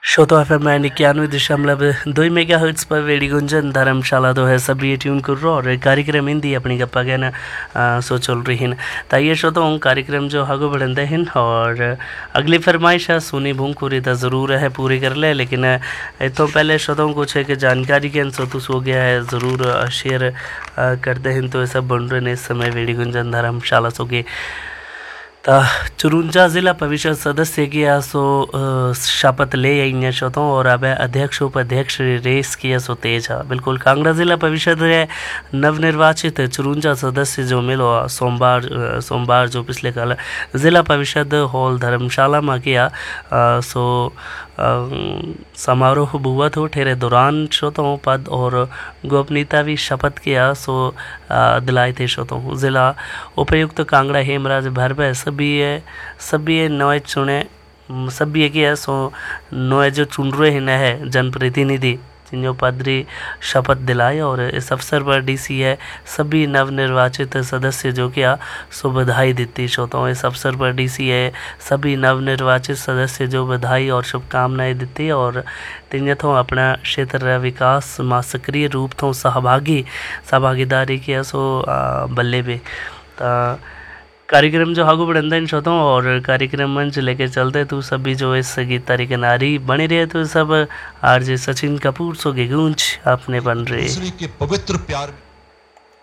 श्रोतो F M 91.2 mega hertz पर वेड़ी गुंजन धर्मशाला दो है सभी ट्यून कर रो और कार्यक्रम हिंदी अपनी गप्पा कहना सो चल रही हैं। ताइए श्रोतो कार्यक्रम जो हागो बढ़ते हैं और अगली फरमाइश है सुनी भूमकुरी तो ज़रूर है पूरी कर ले, लेकिन इतों पहले श्रोतों कुछ है कि जानकारी के सोतुस हो गया है ज़रूर शेयर करते हैं। तो ये सब बन रहे हैं इस समय वेड़ी गुंजन धर्मशाला सो के चुरुंजा जिला परिषद सदस्य की सो शपथ ले आई शोतों और अब अध्यक्ष उपाध्यक्ष रेस की सो तेज है। बिल्कुल कांगड़ा जिला परिषद रे नवनिर्वाचित चुरुंजा सदस्य जो मिलो सोमवार जो पिछले कल जिला परिषद हॉल धर्मशाला में किया सो समारोह बुआ थो ठेरे दौरान शोतों पद और गोपनीयता भी शपथ किया सो दिलाए थे शोतों जिला उपायुक्त कांगड़ा हेमराज भरवे सभी नए चुने सभी की है सो नए जो चुन रहे हैं है जनप्रतिनिधि जिन्हों पदरी शपथ दिलाए और इस अवसर पर डीसी है सभी नवनिर्वाचित सदस्य जो किया सो बधाई देती शोतों। इस अवसर पर डीसी है सभी नवनिर्वाचित सदस्य जो बधाई और शुभकामनाएं देती और तिन्थों अपना क्षेत्र विकास में सक्रिय रूप थों सहभागीदारी किया सो बल्ले भी कार्यक्रम जो हागू बढ़ंदा इन शोतों और कार्यक्रम मंच लेके चलते तो सभी जो इस गीत तारीख नारी बने रहे तो सब आरजे सचिन कपूर सो के गूंज अपने बन रहे के पवित्र प्यार